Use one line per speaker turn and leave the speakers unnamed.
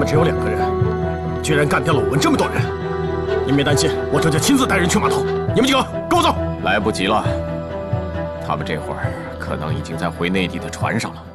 们只有2个人，居然干掉了我们这么多人。您别担心，我这就亲自带人去码头。你们几个跟我走。
来不及了，他们这会儿可能已经在回内地的船上了。